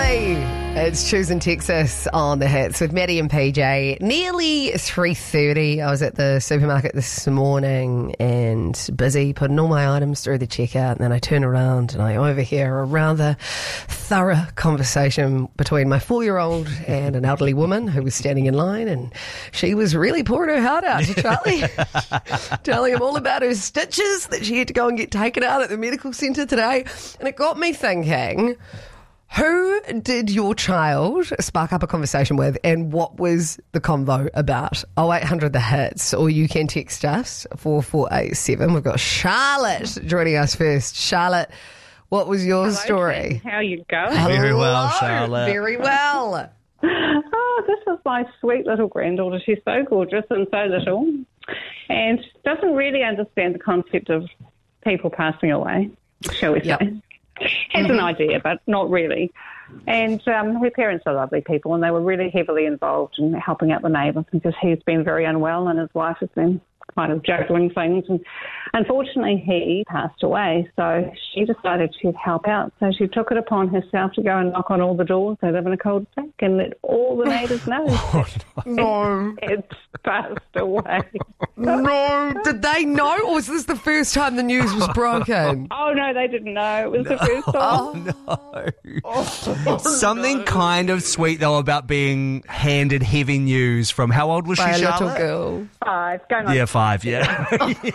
Leslie. It's Choosing Texas on the Hits with Maddie and PJ. Nearly 3:30. I was at the supermarket this morning and busy putting all my items through the checkout, and then I turn around and I overhear a rather thorough conversation between my 4-year-old and an elderly woman who was standing in line, and she was really pouring her heart out to Charlie, telling him all about her stitches that she had to go and get taken out at the medical centre today. And it got me thinking, who did your child spark up a conversation with, and what was the convo about? 0800 The Hits, or you can text us 4487. We've got Charlotte joining us first. Charlotte, what was your story? How you going? Very well, Hello. Charlotte. Very well. Oh, this is my sweet little granddaughter. She's so gorgeous and so little, and doesn't really understand the concept of people passing away, shall we say. Yep. Has an idea, but not really. And her parents are lovely people, and they were really heavily involved in helping out the neighbour because he's been very unwell and his wife has been kind of juggling things. And unfortunately, he passed away, so she decided she'd help out. So she took it upon herself to go and knock on all the doors. They live in a cul-de-sac, and let all the neighbours know No. it's passed away. No. Did they know, or was this the first time the news was broken? Oh, no, they didn't know. It was the first time. Something kind of sweet, though, about being handed heavy news from, how old was By she, a little Charlotte? girl. 5, going on. Yeah, 5, yeah.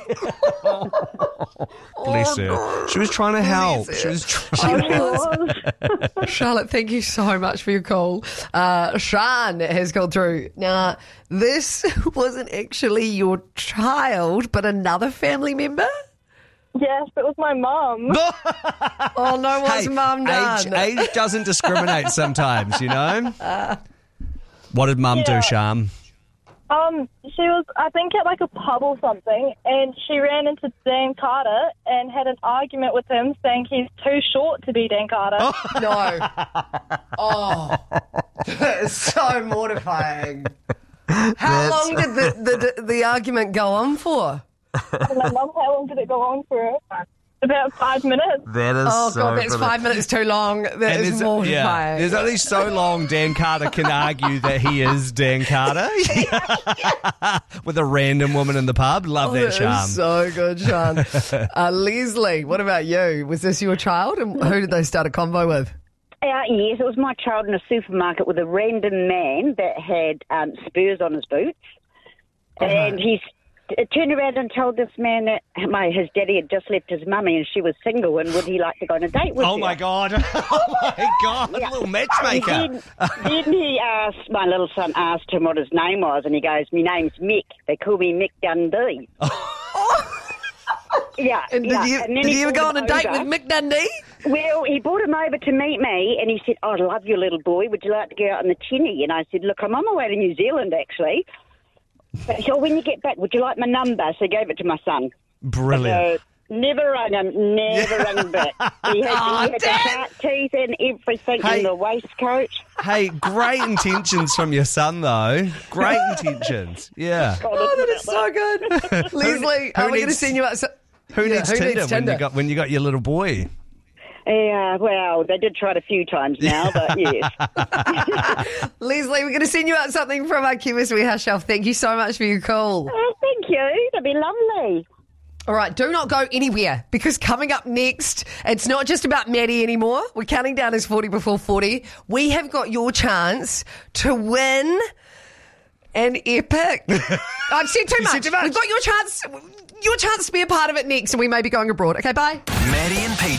Bless her. She was trying to help. She was Charlotte, thank you so much for your call. Sean has called through. Now, this wasn't actually your child, but another family member? Yes, it was my mum. Oh, no, what's Hey, mum done? age doesn't discriminate sometimes, you know? What did Mum do, Yeah. Sham? She was, I think, at like a pub or something, and she ran into Dan Carter and had an argument with him, saying he's too short to be Dan Carter. No. Oh, that is so mortifying. How long did the argument go on for? And my mum, how long did it go on for? About 5 minutes. That is Oh, God, that's 5 minutes too long. That is mortifying. There's only so long Dan Carter can argue that he is Dan Carter with a random woman in the pub. Love that, That Sham. is so good, Sean. Leslie, what about you? Was this your child, and who did they start a convo with? Yes, it was my child in a supermarket with a random man that had spurs on his boots. And he turned around and told this man that his daddy had just left his mummy and she was single, and would he like to go on a date with her? Oh, my God. Oh, my God. Yeah. Little matchmaker. And then he asked, my little son asked him what his name was, and he goes, my name's Mick. They call me Mick Dundee. Yeah. And yeah. did And then you he ever go brought on a him date over. with Mick Dundee? Well, he brought him over to meet me, and he said, oh, I love your little boy. Would you like to go out on the tinny? And I said, look, I'm on my way to New Zealand, actually. But he said, oh, when you get back, would you like my number? So I gave it to my son. Brilliant. So never rung him, never rung back. He had the heart teeth and everything in the waistcoat. Hey, great intentions from your son, though. Great intentions. Yeah. Oh, that is so good. Leslie, are we going to needs- send you out? Who Yeah, needs who Tinder, needs Tinder? when you got your little boy? Yeah, well, they did try it a few times now, but yes. Leslie, we're going to send you out something from our Chemist Warehouse shelf. Thank you so much for your call. Oh, thank you. That'd be lovely. All right, do not go anywhere, because coming up next, it's not just about Maddie anymore. We're counting down as 40 before 40. We have got your chance to win an epic. I've said too much. We've got your chance to be a part of it next, and we may be going abroad. Okay, bye. Maddie and PJ.